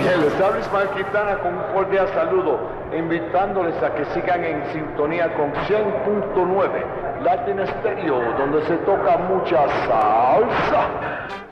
Les habla Ismael Quintana con un cordial saludo, invitándoles a que sigan en sintonía con 100.9 Latin Stereo, donde se toca mucha salsa.